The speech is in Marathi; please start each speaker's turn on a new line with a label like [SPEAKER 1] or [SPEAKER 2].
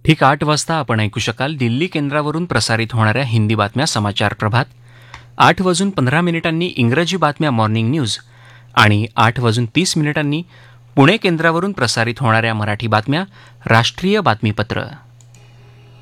[SPEAKER 1] ठीक 8 वाजता आपण ऐकू शकाल दिल्ली केंद्रावरून प्रसारित होणाऱ्या हिंदी बातम्या समाचार प्रभात. 8:15 इंग्रजी बातम्या मॉर्निंग न्यूज आणि 8:30 पुणे केंद्रावरून प्रसारित होणाऱ्या मराठी बातम्या राष्ट्रीय बातमीपत्र.